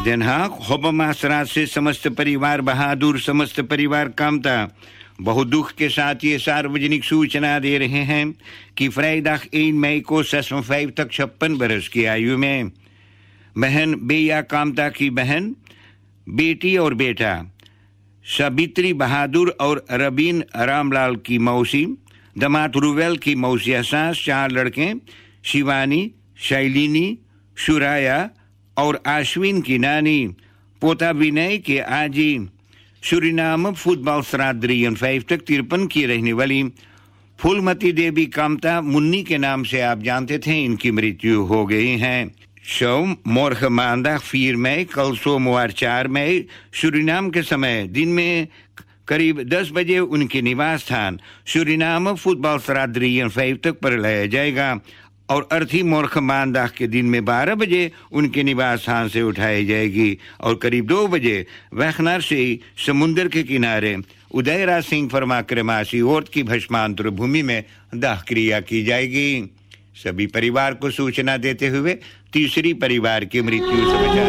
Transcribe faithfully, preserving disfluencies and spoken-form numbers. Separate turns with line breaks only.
Den Haag होबमासरात से समस्त परिवार बहादुर समस्त परिवार कामता बहुत दुख के साथ ये सार्वजनिक सूचना दे रहे हैं कि vrijdag één mei को zesenvijftig छप्पन बरस की आयु में बहन बेया कामता की बहन बेटी और बेटा साबित्री बहादुर और रबीन रामलाल की मौसी दामाद रुवेल की मौसी सास चार लड़के शिवानी शैलिनी शुराया और आश्विन की नानी पोता विनय के आजी सुरीनाम फुटबॉल straat drieënvijftig तिरपन की रहने वाली फूलमती देवी कामता मुन्नी के नाम से आप जानते थे इनकी मृत्यु हो गई है। शव morgen maandag vier mei कल सोमवार चार मई सुरीनाम के समय दिन में करीब दस बजे उनके निवास स्थान सुरीनाम फुटबॉल straat drieënvijftig पर लाया जाएगा और अर्थी morgen maandag के दिन में बारह बजे उनके निवास स्थान से उठाई जाएगी और करीब दो बजे वैखनार से समुद्र के किनारे उदयराज सिंह फरमा क्रमासी औरत की भस्मांतर भूमि में दाह क्रिया की जाएगी। सभी परिवार को सूचना देते हुए तीसरी परिवार की मृत्यु समाचार